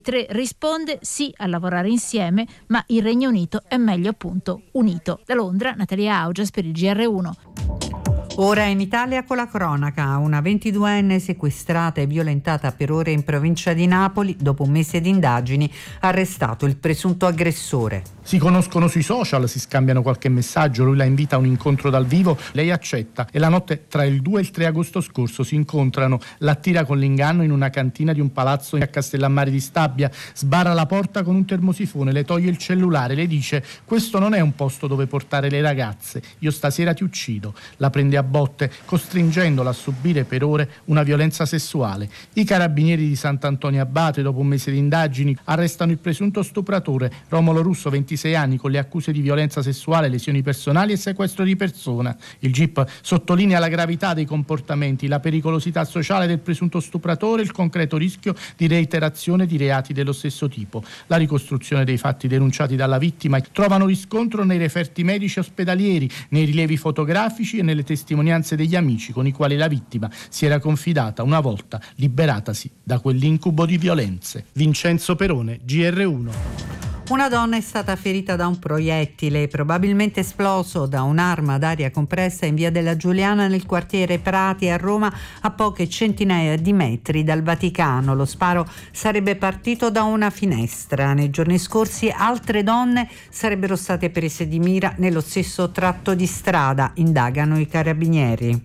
3 risponde sì a lavorare insieme, ma il Regno Unito è meglio appunto unito. Da Londra, Natalia Augias per il GR1. Ora in Italia con la cronaca, una 22enne sequestrata e violentata per ore in provincia di Napoli, dopo un mese di indagini, arrestato il presunto aggressore. Si conoscono sui social, si scambiano qualche messaggio, lui la invita a un incontro dal vivo, lei accetta e la notte tra il 2 e il 3 agosto scorso si incontrano, l'attira con l'inganno in una cantina di un palazzo a Castellammare di Stabia, sbarra la porta con un termosifone, le toglie il cellulare, le dice: questo non è un posto dove portare le ragazze, io stasera ti uccido. La prende a botte, costringendola a subire per ore una violenza sessuale. I carabinieri di Sant'Antonio Abate, dopo un mese di indagini, arrestano il presunto stupratore Romolo Russo, 26 anni, con le accuse di violenza sessuale, lesioni personali e sequestro di persona. Il GIP sottolinea la gravità dei comportamenti, la pericolosità sociale del presunto stupratore e il concreto rischio di reiterazione di reati dello stesso tipo. La ricostruzione dei fatti denunciati dalla vittima trovano riscontro nei referti medici ospedalieri, nei rilievi fotografici e nelle testimonianze degli amici con i quali la vittima si era confidata una volta liberatasi da quell'incubo di violenze. Vincenzo Perone, GR1. Una donna è stata ferita da un proiettile, probabilmente esploso da un'arma ad aria compressa in via della Giuliana nel quartiere Prati a Roma, a poche centinaia di metri dal Vaticano. Lo sparo sarebbe partito da una finestra. Nei giorni scorsi altre donne sarebbero state prese di mira nello stesso tratto di strada, indagano i carabinieri.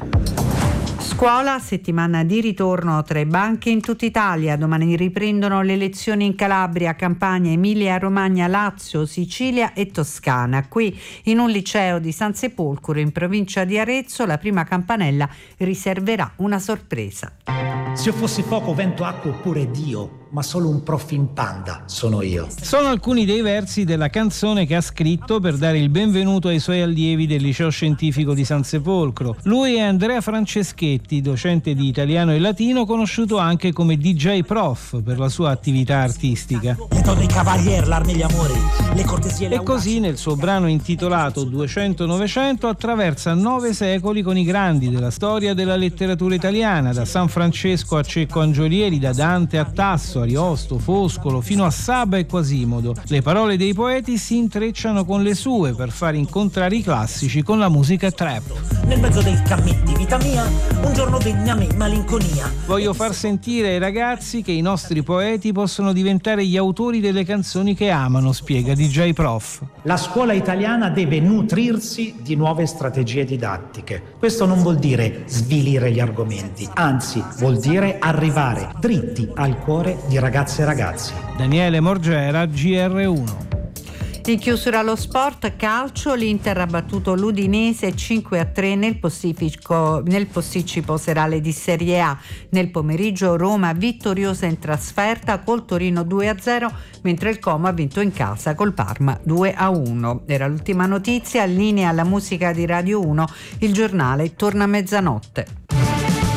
Scuola, settimana di ritorno tra i banchi in tutta Italia. Domani riprendono le lezioni in Calabria, Campania, Emilia, Romagna, Lazio, Sicilia e Toscana. Qui, in un liceo di San Sepolcro, in provincia di Arezzo, la prima campanella riserverà una sorpresa. Se io fossi fuoco, vento, acqua oppure Dio, ma solo un prof in panda sono io. Sono alcuni dei versi della canzone che ha scritto per dare il benvenuto ai suoi allievi del liceo scientifico di San Sepolcro. Lui è Andrea Franceschetti, docente di italiano e latino, conosciuto anche come DJ Prof per la sua attività artistica. Le donne cavalier, l'arme e gli amori, le cortesie e le E così nel suo brano intitolato 200-900 attraversa 9 secoli con i grandi della storia della letteratura italiana, da San Francesco a Cecco Angiolieri, da Dante a Tasso, Ariosto, Foscolo, fino a Saba e Quasimodo. Le parole dei poeti si intrecciano con le sue per far incontrare i classici con la musica trap. Nel mezzo del cammin di vita mia, un giorno venne a me malinconia. Voglio far sentire ai ragazzi che i nostri poeti possono diventare gli autori delle canzoni che amano, spiega DJ Prof. La scuola italiana deve nutrirsi di nuove strategie didattiche. Questo non vuol dire svilire gli argomenti, anzi vuol dire arrivare dritti al cuore di ragazze e ragazzi. Daniele Morgera, GR1. In chiusura allo sport, calcio, l'Inter ha battuto l'Udinese 5-3 nel posticipo serale di Serie A. Nel pomeriggio Roma vittoriosa in trasferta col Torino 2-0, mentre il Como ha vinto in casa col Parma 2-1. Era l'ultima notizia, linea alla musica di Radio 1, il giornale torna a mezzanotte.